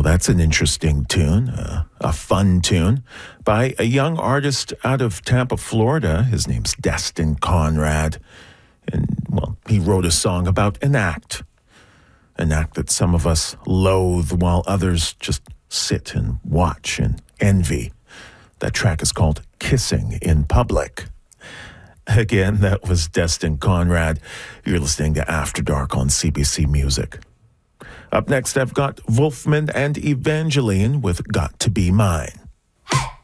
that's an interesting tune, a fun tune by a young artist out of Tampa, Florida. His name's Destin Conrad. And, well, he wrote a song about an act that some of us loathe while others just sit and watch and envy. That track is called Kissing in Public. Again, that was Destin Conrad. You're listening to After Dark on CBC Music. Up next, I've got Wolfman and Evangeline with Got to Be Mine. Hey!